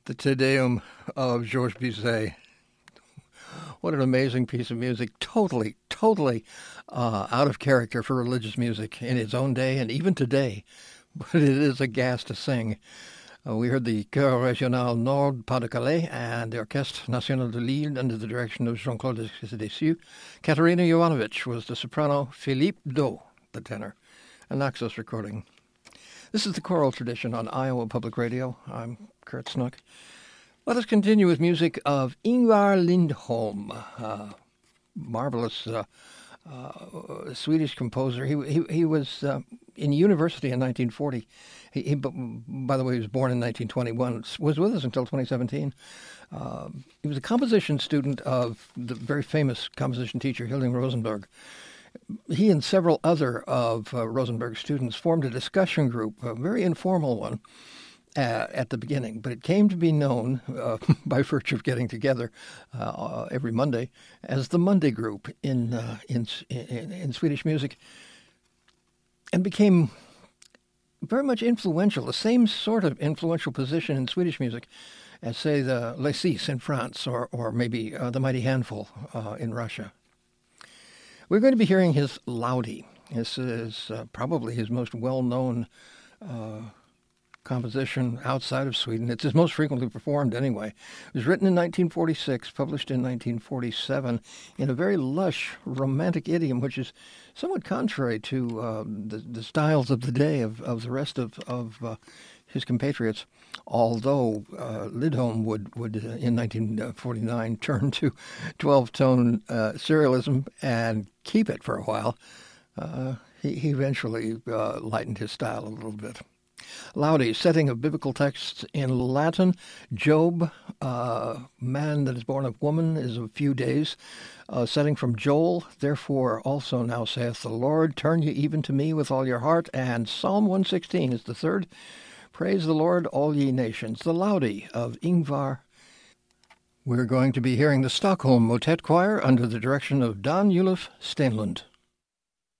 The Te Deum of Georges Bizet. What an amazing piece of music. Totally out of character for religious music in its own day and even today. But it is a gas to sing. We heard the Chœur Régional Nord Pas-de-Calais and the Orchestre National de Lille under the direction of Jean-Claude Deschamps. Katerina Jovanovic was the soprano, Philippe Do, the tenor. A Naxos recording. This is the choral tradition on Iowa Public Radio. I'm Kurt Snook. Let us continue with music of Ingvar Lindholm, marvelous Swedish composer. He was in university in 1940. He, by the way, he was born in 1921. Was with us until 2017. He was a composition student of the very famous composition teacher Hilding Rosenberg. He and several other of Rosenberg's students formed a discussion group, a very informal one, at the beginning. But it came to be known, by virtue of getting together every Monday, as the Monday Group in Swedish music, and became very much influential, the same sort of influential position in Swedish music as, say, the Les Six in France, or maybe the Mighty Handful in Russia. We're going to be hearing his Laudi. This is probably his most well-known composition outside of Sweden. It's his most frequently performed anyway. It was written in 1946, published in 1947, in a very lush, romantic idiom, which is somewhat contrary to the styles of the day of the rest of his compatriots, although Lindholm would in 1949 turn to 12-tone serialism and keep it for a while. He eventually lightened his style a little bit. Laudi, setting of biblical texts in Latin. Job, man that is born of woman, is of few days. Setting from Joel, therefore also now saith the Lord, turn ye even to me with all your heart. And Psalm 116 is the third. Praise the Lord, all ye nations. The Laudi of Ingvar. We're going to be hearing the Stockholm Motet Choir under the direction of Dan Ulf Stenlund.